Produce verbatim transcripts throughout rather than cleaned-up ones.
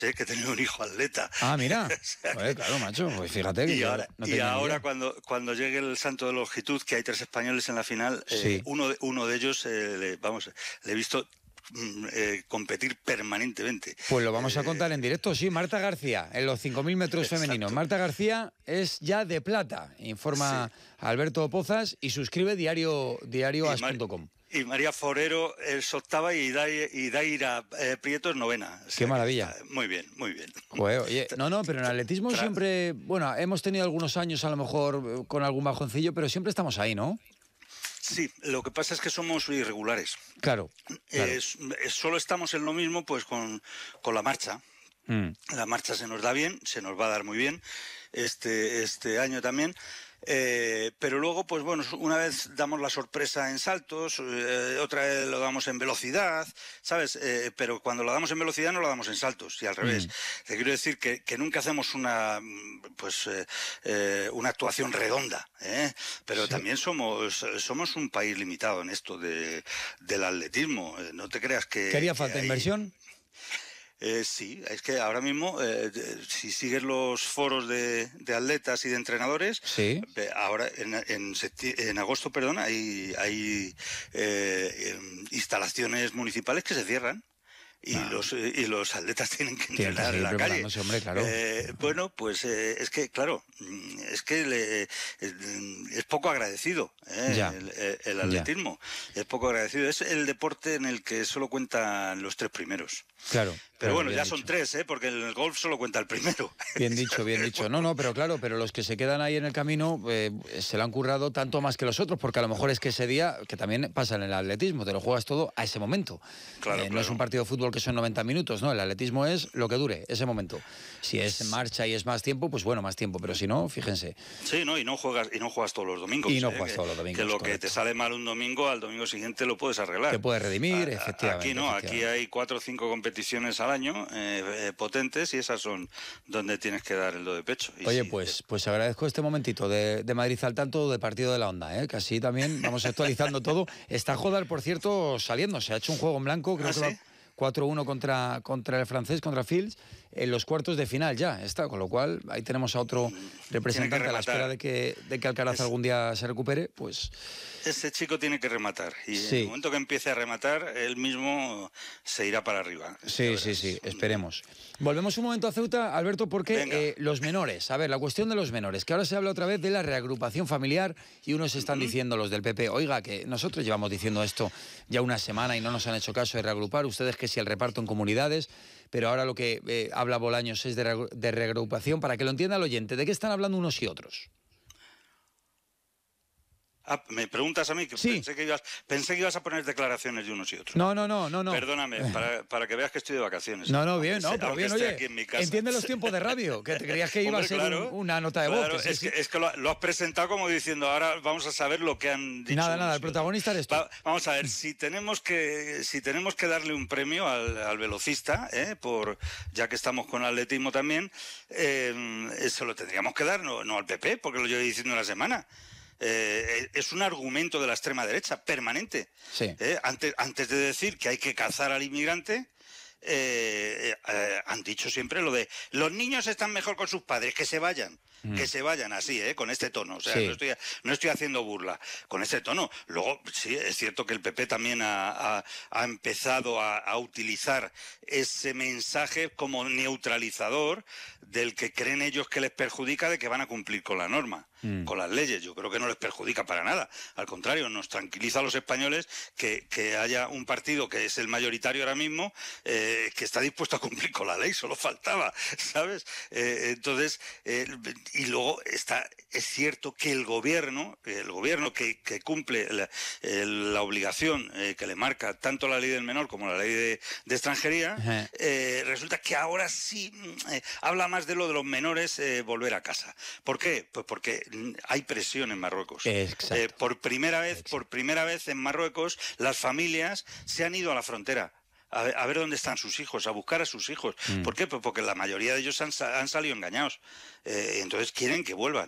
¿eh? Que he tenido un hijo atleta. Ah, mira. O sea, Joder, claro, macho, pues fíjate que y yo ahora, no y tenía ni ahora idea. cuando, cuando llegue el Santo de Longitud, que hay tres españoles en la final, eh, Sí. uno, de, uno de ellos, eh, le, vamos, le he visto mm, eh, competir permanentemente. Pues lo vamos a Eh, contar en directo, sí. Marta García, en los cinco mil metros Exacto. femeninos. Marta García es ya de plata, informa Sí. Alberto Pozas y suscribe diario, diario as punto com. Y María Forero es octava y Daira, y Daira eh, Prieto es novena. O sea Qué maravilla. está muy bien, muy bien. Joder, oye, no, no, pero en atletismo siempre, bueno, hemos tenido algunos años a lo mejor eh, con algún bajoncillo, pero siempre estamos ahí, ¿no? Sí, lo que pasa es que somos irregulares. Claro. claro. Es, es, solo estamos en lo mismo pues con, con la marcha. Mm. La marcha se nos da bien, se nos va a dar muy bien este, este año también. Eh, pero luego, pues bueno, una vez damos la sorpresa en saltos, eh, otra vez lo damos en velocidad, ¿sabes? Eh, pero cuando lo damos en velocidad no lo damos en saltos, y al revés. Mm. Te quiero decir que, que nunca hacemos una, pues, eh, eh, una actuación redonda, ¿eh? Pero sí. También somos, somos un país limitado en esto de, del atletismo. No te creas que... ¿Qué haría falta? Hay... ¿Inversión? Eh, sí, es que ahora mismo, eh, si sigues los foros de, de atletas y de entrenadores, sí. ahora en, en, en agosto, perdón, hay, hay eh, instalaciones municipales que se cierran. Y, ah. los, y los atletas tienen que entrenar en la calle. Hombre, claro. eh, bueno, pues eh, es que, claro, es que le, es poco agradecido eh, el, el atletismo. Ya. Es poco agradecido. Es el deporte en el que solo cuentan los tres primeros. Claro. Pero claro, bueno, ya dicho. son tres, ¿eh? Porque en el golf solo cuenta el primero. Bien dicho, bien dicho. No, no, pero claro, pero los que se quedan ahí en el camino eh, se lo han currado tanto más que los otros, porque a lo mejor es que ese día, que también pasa en el atletismo, te lo juegas todo a ese momento. Claro, eh, claro. No es un partido de fútbol que son noventa minutos, no, el atletismo es lo que dure, ese momento. Si es en marcha y es más tiempo, pues bueno, más tiempo, pero si no, fíjense. Sí, no, y no juegas, y no juegas todos los domingos. Y no ¿eh? juegas que, todos los domingos. Que lo correcto. que te sale mal un domingo, al domingo siguiente lo puedes arreglar. Te puedes redimir, a, efectivamente. Aquí no, efectivamente. aquí hay cuatro o cinco competiciones al año eh, eh, potentes, y esas son donde tienes que dar el do de pecho. Y Oye, sí, pues, pues agradezco este momentito de, de Madrid al tanto de partido de la Onda, ¿eh? Que así también vamos actualizando todo. Está Jodar, por cierto, saliendo, se ha hecho un juego en blanco, creo ¿Ah, que sí? va cuatro uno contra, contra el francés, contra Fields, en los cuartos de final ya está, con lo cual ahí tenemos a otro representante a la espera de que, de que Alcaraz es... algún día se recupere, pues... Ese chico tiene que rematar, y sí. en el momento que empiece a rematar, él mismo se irá para arriba. Sí, sí, sí, esperemos. Volvemos un momento a Ceuta, Alberto, porque eh, los menores, a ver, la cuestión de los menores, que ahora se habla otra vez de la reagrupación familiar, y unos están uh-huh. diciendo, los del P P, oiga, que nosotros llevamos diciendo esto ya una semana y no nos han hecho caso de reagrupar, ustedes que si el reparto en comunidades, pero ahora lo que eh, habla Bolaños es de, re, de reagrupación, para que lo entienda el oyente, ¿de qué están hablando unos y otros? Ah, ¿me preguntas a mí? Que sí. pensé, que ibas, pensé que ibas a poner declaraciones de unos y otros. No, no, no, no. no. Perdóname, para, para que veas que estoy de vacaciones. No, no, bien, no, pero bien, oye, aquí en mi casa. entiende los tiempos de radio, que te creías que iba Hombre, a ser claro, un, una nota de voz. Claro, que es, sí, que, es que lo, lo has presentado como diciendo, ahora vamos a saber lo que han dicho. Nada, nada, el protagonista eres tú. Va, vamos a ver, si tenemos que si tenemos que darle un premio al, al velocista, ¿eh? por ya que estamos con atletismo también, eh, se lo tendríamos que dar, no, no al P P, porque lo llevo diciendo una semana. Eh, es un argumento de la extrema derecha permanente. Sí. Eh, antes, antes de decir que hay que cazar al inmigrante, eh, eh, han dicho siempre lo de los niños están mejor con sus padres, que se vayan. Mm. Que se vayan así, ¿eh? Con este tono. O sea, sí. no, estoy, no estoy haciendo burla. Con este tono. Luego, sí, es cierto que el P P también ha, ha, ha empezado a, a utilizar ese mensaje como neutralizador del que creen ellos que les perjudica, de que van a cumplir con la norma, mm. con las leyes. Yo creo que no les perjudica para nada. Al contrario, nos tranquiliza a los españoles que, que haya un partido que es el mayoritario ahora mismo, eh, que está dispuesto a cumplir con la ley. Solo faltaba, ¿sabes? Eh, entonces... Eh, Y luego está, es cierto que el gobierno, el gobierno que, que cumple la, la obligación eh, que le marca tanto la ley del menor como la ley de, de extranjería, uh-huh. eh, resulta que ahora sí eh, habla más de lo de los menores eh, volver a casa. ¿Por qué? Pues porque hay presión en Marruecos. Exacto. Eh, por primera vez, Exacto. por primera vez en Marruecos, las familias se han ido a la frontera. A ver, a ver dónde están sus hijos, a buscar a sus hijos. Mm. ¿Por qué? Pues porque la mayoría de ellos han, han salido engañados. Eh, entonces quieren que vuelvan.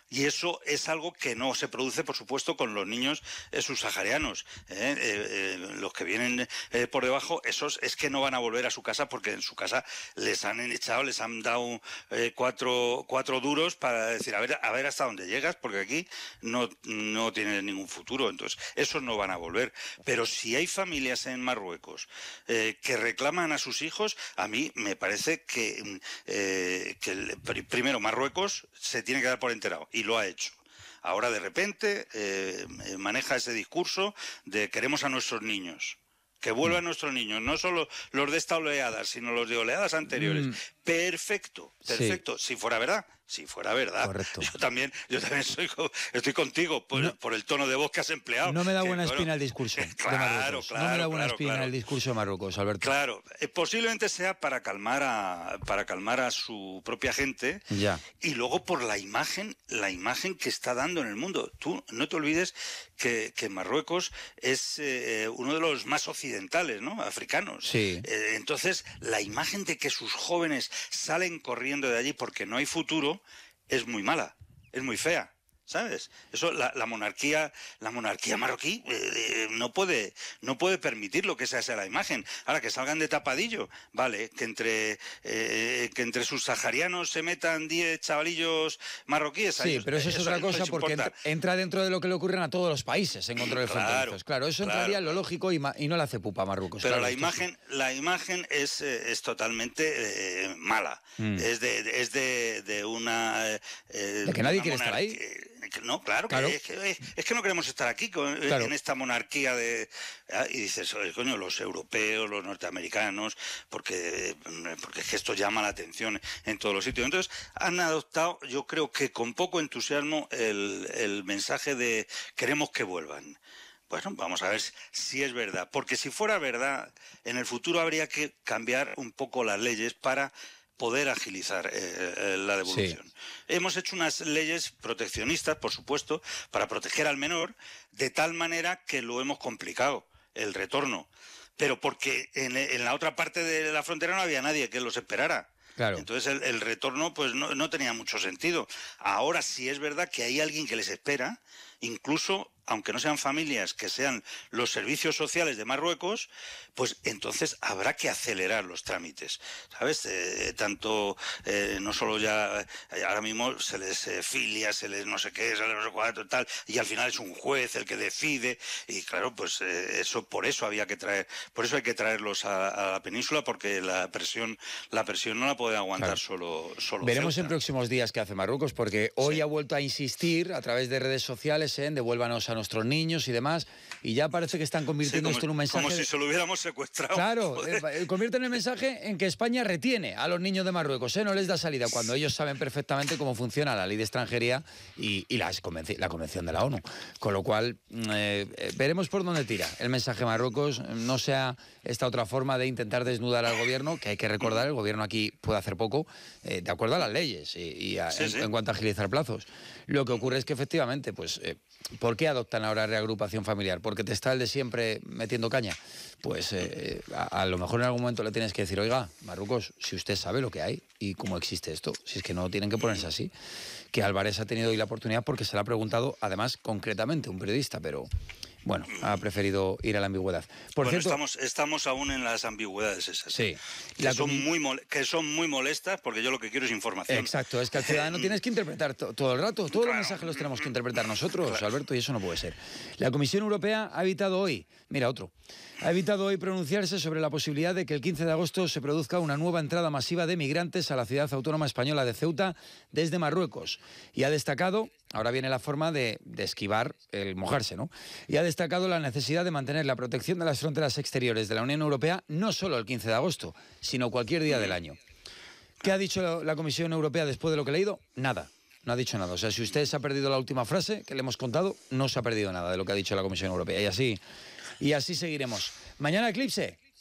Y eso es algo que no se produce, por supuesto, con los niños eh, subsaharianos. ¿eh? Eh, eh, los que vienen eh, por debajo, esos es que no van a volver a su casa porque en su casa les han echado, les han dado eh, cuatro, cuatro duros para decir, a ver, a ver hasta dónde llegas, porque aquí no, no tienes ningún futuro. Entonces, esos no van a volver. Pero si hay familias en Marruecos eh, que reclaman a sus hijos, a mí me parece que, eh, que el, primero Marruecos se tiene que dar por enterado. Y lo ha hecho. Ahora de repente eh, maneja ese discurso de queremos a nuestros niños. Que vuelvan mm. nuestros niños, no solo los de esta oleada, sino los de oleadas anteriores. Mm. Perfecto, perfecto. Sí. Si fuera verdad, si fuera verdad. Correcto. Yo también, yo también soy, estoy contigo por, no, por el tono de voz que has empleado. No me da que, buena bueno, espina el discurso claro, de Marruecos. Claro, no me da buena claro, espina claro. el discurso de Marruecos, Alberto. Claro, eh, posiblemente sea para calmar a para calmar a su propia gente. Ya. Y luego por la imagen, la imagen que está dando en el mundo. Tú no te olvides que, que Marruecos es eh, uno de los más occidentales, ¿no? Africanos. Sí. Eh, entonces, la imagen de que sus jóvenes salen corriendo de allí porque no hay futuro es muy mala, es muy fea. ¿Sabes? Eso la, la monarquía, la monarquía marroquí eh, eh, no puede, no puede permitirlo que esa sea la imagen. Ahora que salgan de tapadillo, vale, que entre eh, que entre sus saharianos se metan diez chavalillos marroquíes. Sí, ellos, pero eso es eso, otra eso cosa porque entra, entra dentro de lo que le ocurren a todos los países en control de claro, fronterizos. Claro, eso claro, entraría en lo lógico y, ma, y no le hace pupa a Marruecos. Pero claro, la imagen, sí. la imagen es, es totalmente eh, mala. Mm. Es de, de, es de, de una eh, de que nadie quiere estar ahí. No, claro, claro. Que es, que es que no queremos estar aquí con, claro. en esta monarquía de... Y dices, coño, los europeos, los norteamericanos, porque, porque es que esto llama la atención en todos los sitios. Entonces, han adoptado, yo creo que con poco entusiasmo, el, el mensaje de queremos que vuelvan. Bueno, vamos a ver si es verdad. Porque si fuera verdad, en el futuro habría que cambiar un poco las leyes para poder agilizar eh, la devolución. Sí. Hemos hecho unas leyes proteccionistas, por supuesto, para proteger al menor, de tal manera que lo hemos complicado, el retorno. Pero porque en, en la otra parte de la frontera no había nadie que los esperara. Claro. Entonces el, el retorno pues no, no tenía mucho sentido. Ahora sí es verdad que hay alguien que les espera, incluso aunque no sean familias, que sean los servicios sociales de Marruecos, pues entonces habrá que acelerar los trámites, ¿sabes? Eh, tanto, eh, no solo ya, eh, ahora mismo se les eh, filia, se les no sé qué, se les no sé cuánto, tal, y al final es un juez el que decide, y claro, pues eh, eso, por eso había que traer, por eso hay que traerlos a, a la península, porque la presión, la presión no la puede aguantar claro. solo, solo Veremos Ceuta. En próximos días qué hace Marruecos, porque hoy sí. ha vuelto a insistir a través de redes sociales en devuélvanos a nuestros niños y demás, y ya parece que están convirtiendo sí, como, esto en un mensaje... Como si se lo hubiéramos secuestrado. Claro, eh, convierten el mensaje en que España retiene a los niños de Marruecos, ¿eh? No les da salida, cuando ellos saben perfectamente cómo funciona la ley de extranjería y, y las convenci la Convención de la ONU. Con lo cual, eh, veremos por dónde tira el mensaje de Marruecos, no sea esta otra forma de intentar desnudar al gobierno, que hay que recordar, el gobierno aquí puede hacer poco, eh, de acuerdo a las leyes y, y a, sí, en, sí. en cuanto a agilizar plazos. Lo que ocurre es que efectivamente, pues, eh, ¿por qué adoptan ahora reagrupación familiar? ¿Porque te está el de siempre metiendo caña? Pues eh, a, a lo mejor en algún momento le tienes que decir, oiga, Marruecos, si usted sabe lo que hay y cómo existe esto, si es que no tienen que ponerse así, que Álvarez ha tenido hoy la oportunidad porque se le ha preguntado, además, concretamente, un periodista, pero... Bueno, ha preferido ir a la ambigüedad. Por bueno, cierto, estamos, estamos aún en las ambigüedades esas. Sí. Que, la son muy mole que son muy molestas porque yo lo que quiero es información. Exacto, es que al ciudadano tienes que interpretar to todo el rato. Todos claro. los mensajes los tenemos que interpretar nosotros, claro. Alberto, y eso no puede ser. La Comisión Europea ha evitado hoy, mira otro, ha evitado hoy pronunciarse sobre la posibilidad de que el quince de agosto se produzca una nueva entrada masiva de migrantes a la ciudad autónoma española de Ceuta desde Marruecos. Y ha destacado, ahora viene la forma de, de esquivar el mojarse, ¿no? Y ha destacado la necesidad de mantener la protección de las fronteras exteriores de la Unión Europea no solo el quince de agosto, sino cualquier día del año. ¿Qué ha dicho la Comisión Europea después de lo que he leído? Nada. No ha dicho nada. O sea, si usted se ha perdido la última frase que le hemos contado, no se ha perdido nada de lo que ha dicho la Comisión Europea. Y así, y así seguiremos. ¿Mañana eclipse?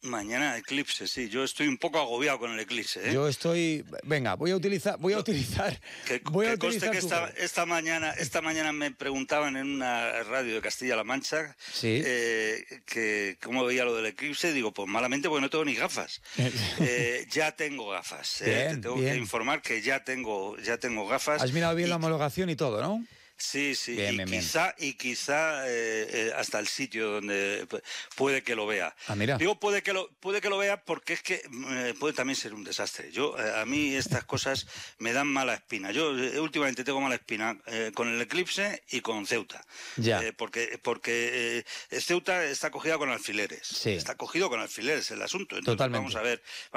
Mañana eclipse, sí. Yo estoy un poco agobiado con el eclipse, ¿eh? Yo estoy... Venga, voy a utilizar... Voy a utilizar... Que, voy a que conste utilizar que tu esta, juego. esta, mañana, esta mañana me preguntaban en una radio de Castilla-La Mancha Sí. eh, que cómo veía lo del eclipse. Digo, pues malamente porque no tengo ni gafas. eh, ya tengo gafas. Eh. Bien, Te tengo bien. que informar que ya tengo, ya tengo gafas. Has mirado bien y, la homologación y todo, ¿no? Sí, sí, Bien, y, bien, bien. quizá, y quizá eh, eh, hasta el sitio donde puede que lo vea. Ah, mira. Digo puede que lo puede que lo vea porque es que eh, puede también ser un desastre. Yo eh, a mí estas cosas me dan mala espina. Yo eh, últimamente tengo mala espina eh, con el eclipse y con Ceuta. Ya. Eh, porque porque eh, Ceuta está cogida con alfileres. Sí. Está cogido con alfileres el asunto. Entonces Totalmente. vamos a ver.